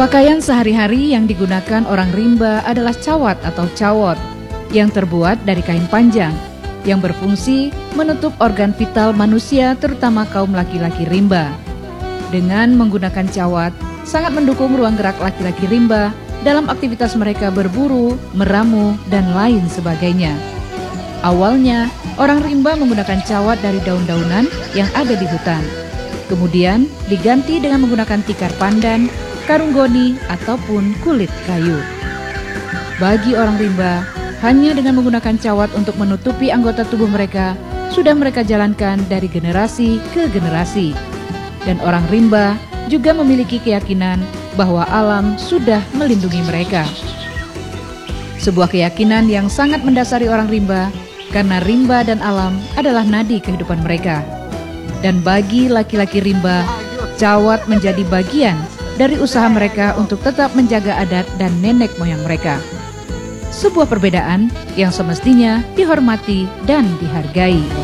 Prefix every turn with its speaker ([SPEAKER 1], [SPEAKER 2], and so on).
[SPEAKER 1] Pakaian sehari-hari yang digunakan orang rimba adalah cawat atau cawot yang terbuat dari kain panjang yang berfungsi menutup organ vital manusia, terutama kaum laki-laki rimba. Dengan menggunakan cawat, sangat mendukung ruang gerak laki-laki rimba dalam aktivitas mereka berburu, meramu, dan lain sebagainya. Awalnya, orang rimba menggunakan cawat dari daun-daunan yang ada di hutan. Kemudian diganti dengan menggunakan tikar pandan, karung goni, ataupun kulit kayu. Bagi orang rimba, hanya dengan menggunakan cawat untuk menutupi anggota tubuh mereka, sudah mereka jalankan dari generasi ke generasi. Dan orang rimba juga memiliki keyakinan bahwa alam sudah melindungi mereka. Sebuah keyakinan yang sangat mendasari orang rimba, karena rimba dan alam adalah nadi kehidupan mereka. Dan bagi laki-laki rimba, cawat menjadi bagian dari usaha mereka untuk tetap menjaga adat dan nenek moyang mereka. Sebuah perbedaan yang semestinya dihormati dan dihargai.